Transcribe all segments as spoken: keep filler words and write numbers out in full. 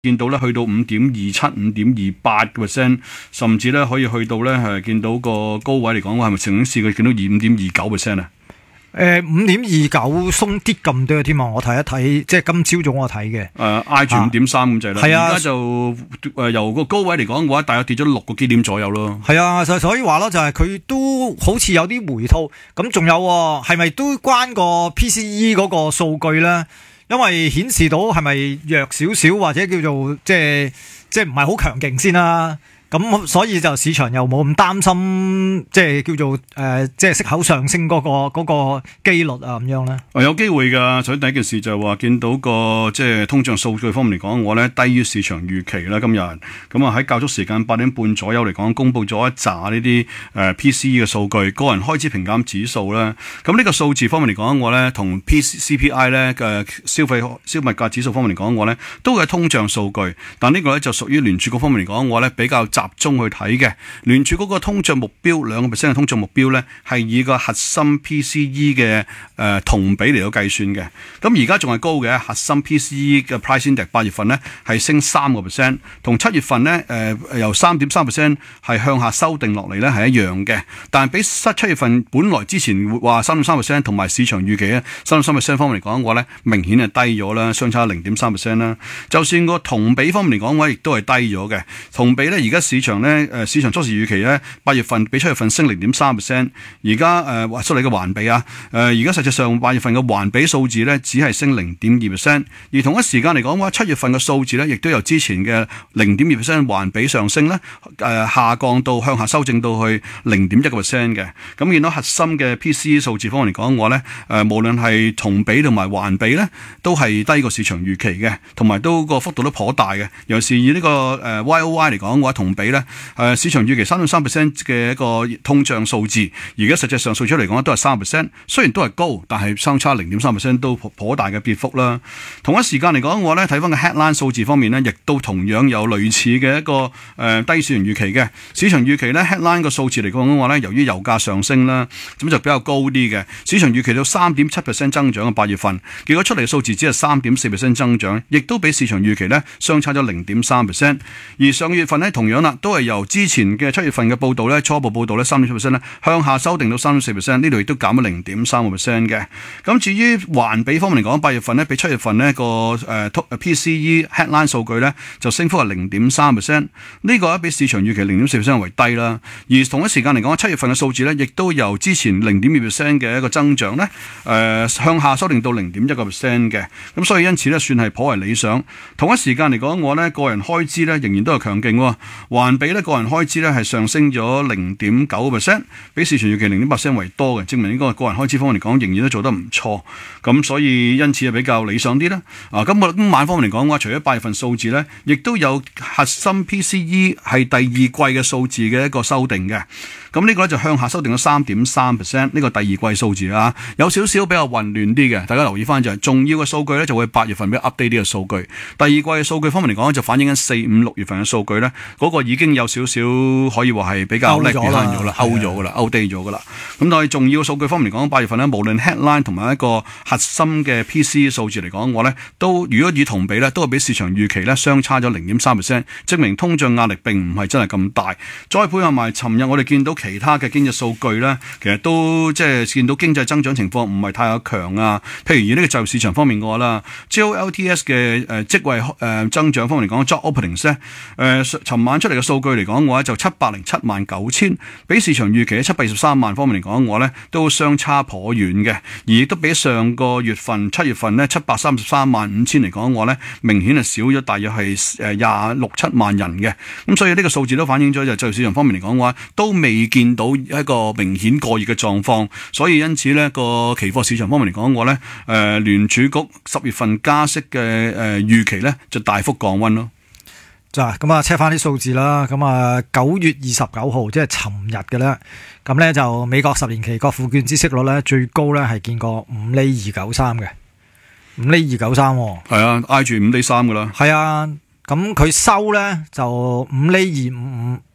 見到咧去到五點二七、五點二八個 percent， 甚至咧可以去到咧係見到個高位嚟講，我係咪曾經試過見到二五點二九 percent 啊？ 誒，五點二九鬆啲咁多添啊！我睇一睇，即係今朝早我睇嘅。 誒，挨住五點三咁滯啦。係啊，而家就誒由個高位嚟講嘅話，大約跌咗六個基點左右咯。 係啊，所所以話咯，就係佢都好似有啲回吐。咁仲有係咪都關個 P C E 嗰個數據咧？因為顯示到係咪弱少少或者叫做即係即係唔係好強勁先啦。咁所以就市場又冇咁擔心，即係叫做誒、呃，即係息口上升嗰、嗰個嗰、嗰個機率啊咁樣咧。 啊，有機會㗎。所以第一件事就係話見到個即係通脹數據方面嚟講，我咧低於市場預期啦。今日咁啊喺較早時間八點半左右嚟講，公佈咗一紮呢啲誒 P C E 嘅數據，個人開支平減指數啦。咁呢個數字方面嚟講，我咧同 P C P I 咧嘅消費消費價指數方面嚟講，我咧都係通脹數據，但呢個咧就屬於聯儲局方面嚟講，我咧比較集中去睇嘅。聯儲嗰個通脹目標兩個 percent 嘅通脹目標咧，係以個核心 P C E 嘅誒、呃、同比嚟到計算嘅。咁而家仲係高嘅核心 P C E 嘅 price index 八月份咧係升三個 percent， 同七月份咧誒、呃、由三點三 percent 係向下修訂落嚟咧係一樣嘅。但係比七月份本來之前話三點三 percent 同埋市場預期咧三點三 percent 方面嚟講嘅話咧，明顯係低咗啦，相差零點三 percent 啦。就算個同比方面嚟講嘅話，亦都係低咗嘅。同比咧而家市場咧。誒市場初時預期咧，八月份比七月份升零點三 percent， 而家誒話出嚟嘅環比啊，誒而家實際上八月份嘅環比數字咧，只係升零點二 percent， 而同一時間嚟講嘅話，七月份嘅數字咧，亦都由之前嘅零點二 percent 環比上升咧，誒、呃、下降到向下修正到去零點一個 percent 嘅。咁見到核心嘅 P C E 數字方面嚟講嘅話咧，誒、呃、無論係同比同埋環比咧，都係低過市場預期嘅，同埋都個幅度都頗大嘅。尤其是以呢個誒 Y O Y 嚟講嘅話，同比咧。誒市場預期三點三 percent 嘅一個通脹數字，而家實際上數出嚟講都係三 percent， 雖然都係高，但係相差零點三 percent 都頗大嘅跌幅啦。同一時間嚟講，我咧睇翻個 headline 數字方面呢，亦都同樣有類似嘅一個誒、呃、低市場預期嘅市場預期咧 headline 個數字嚟講嘅話咧，由於油價上升啦，咁就比較高啲嘅市場預期到三點七 percent 增長嘅八月份，結果出嚟嘅數字只係三點四 percent 增長，亦都比市場預期咧相差咗零點三 percent。而上月份呢，同樣啦，都係由之前嘅七月份嘅報道咧，初步報道咧三點七 percent 咧，向下修訂到三點四 percent， 呢度亦都減咗零點三個 percent 嘅。咁至於環比方面嚟講，八月份咧比七月份呢個誒、呃、P C E headline 數據咧就升幅係零點三 percent， 呢個咧比市場預期零點四 percent 為低啦。而同一時間嚟講，七月份嘅數字咧亦都由之前零點二 percent 嘅一個增長咧，誒、呃、向下修訂到零點一個 percent 嘅。咁所以因此咧算係頗為理想。同一時間嚟講，我咧個人開支咧仍然都係強勁喎，環比咧個人開支咧係上升咗零點九個 percent， 比市場預期零點八 percent 為多嘅，證明呢個個人開支方面嚟講仍然都做得唔錯。咁所以因此係比較理想啲啦。啊，咁我今晚方面嚟講嘅話，除咗八月份數字咧，亦都有核心 P C E 係第二季嘅數字嘅一個修訂嘅。咁呢個咧就向下修訂咗三點三 percent， 呢個第二季數字啊，有少少比較混亂啲嘅，大家留意翻就係重要嘅數據咧就會八月份比較 update 啲嘅數據，第二季嘅數據方面嚟講就反映緊四五六月份嘅數據咧，嗰、那個已經有少少可以話係比較叻咗啦，out 咗噶啦 ，outdate 咗噶啦。咁但係重要嘅數據方面嚟講，八月份咧無論 headline 同埋一個核心嘅 P C E 數字嚟講，我咧都如果以同比咧，都係比市場預期咧相差咗零點三 percent， 證明通脹壓力並唔係真係咁大。再配合埋尋日我哋見到其他嘅經濟數據咧，其實都即係見到經濟增長情況唔係太有強啊。譬如以呢個就業市場方面嘅話啦 ，J O L T S 嘅誒職位誒增長方面嚟講 ，job openings 咧誒，尋晚出嚟嘅數據嚟講嘅話就七百零七萬九千，比市場預期嘅七百二十三萬方面嚟講嘅話咧，都相差頗遠嘅，而亦都比上個月份七月份咧七百三十三萬五千嚟講嘅話咧，明顯係少咗大約係誒廿六七萬人嘅。咁所以呢個數字都反映咗就就業市場方面嚟講嘅話，都未見到一個明顯過熱嘅狀況，所以因此呢個期貨市場方面嚟講，我咧誒聯儲局十月份加息嘅誒預期咧就大幅降溫咯。 就咁啊，check翻啲數字啦。咁啊，九月二十九號即係尋日嘅咧，咁咧就美國十年期國庫券孳息率咧最高咧係見過五厘二九三嘅，五厘二九三。 係啊，挨住五厘三噶啦。 係啊，咁佢收咧就五厘二五五。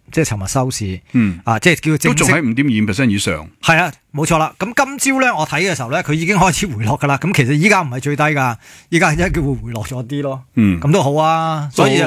即係尋日收市， 嗯啊，即係叫都正式仲喺五點二五 percent 以上。 係啊，冇錯啦。咁今朝咧，我睇嘅時候咧，佢已經開始回落噶啦。咁其實依家唔係最低噶，依家係一叫會回落咗啲咯。 嗯， 咁都好啊，所以